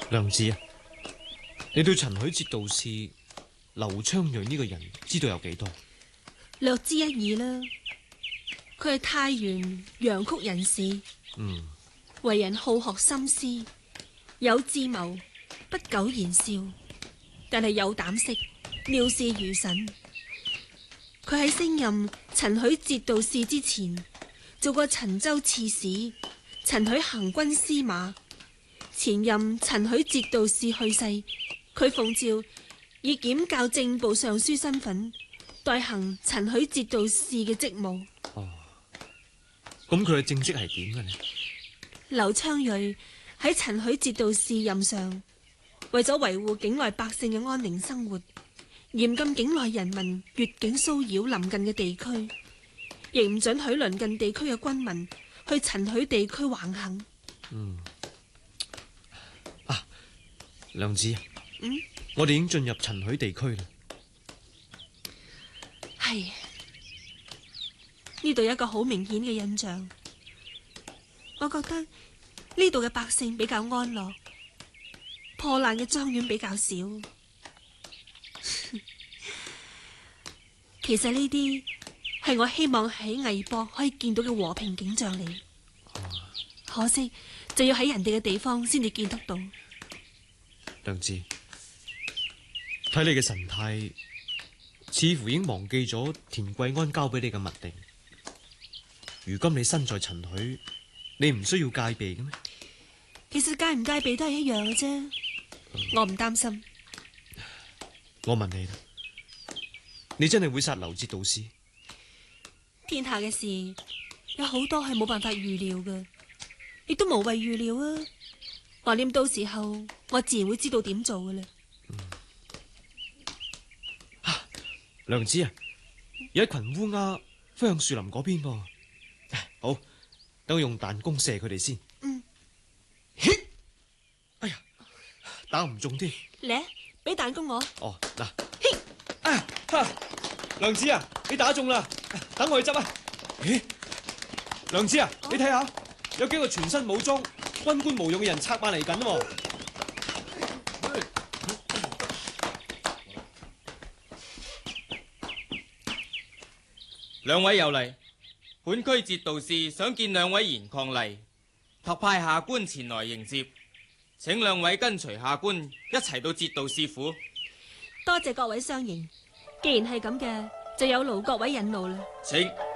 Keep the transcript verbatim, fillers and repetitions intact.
良子啊，你對陳許節道士劉昌瑞呢個人知道有幾多？ 略知一二啦。佢係太原陽曲人士， 嗯， 為人好學心思，有智謀，不苟言笑，但係有膽識，料事如神。佢喺升任陳許節道士之前，做過陳州刺史、陳許行軍司馬。前任陳許節道士去世，佢奉詔以檢校正部尚書身份代行陳許節道士嘅職務。 哦，咁佢嘅正職係點嘅呢？ 劉昌瑞喺陳許節道士任上，為咗維護境內百姓嘅安寧生活，嚴禁境內人民越境騷擾鄰近嘅地區，亦唔准許鄰近地區嘅軍民去陳許地區橫行。 嗯，啊，良子， 嗯， 我哋已經進入陳許地區啦。 係呢度有一個好明顯嘅印象，我覺得呢度嘅百姓比較安樂，破爛嘅莊園比較少。其實呢啲係我希望喺魏博可以見到嘅和平景象嚟，可惜就要喺人哋嘅地方先至見得到。 良子，睇你嘅神態，似乎已經忘記咗田貴安交俾你嘅密令。如今你身在陳許，你唔需要戒備嘅咩？ 其實戒唔戒備都係一樣嘅啫，嗯、我唔擔心。 我問你啦，你真係會殺劉節道士？ 天下嘅事有好多係冇辦法預料嘅，亦都無謂預料啊！橫掂到時候，我自然會知道點做嘅啦。 嗯啊，良子啊，有一群烏鴉飛向樹林嗰邊噃。好，等我用彈弓射佢哋先。 嗯。 哎呀，打唔中添。 嚟，俾彈弓我。 哦，嗱。啊，哈，良子啊，你打中啦，等我去執啊。咦，良子啊，哦、你睇下，有幾個全身武裝、軍官無用嘅人策馬嚟緊喎。 兩位有禮，本區節道士想見兩位賢伉儷，特派下官前來迎接，請兩位跟隨下官一齊到節道士府。 多謝各位相迎，既然係咁嘅，就有勞各位引路啦。 請。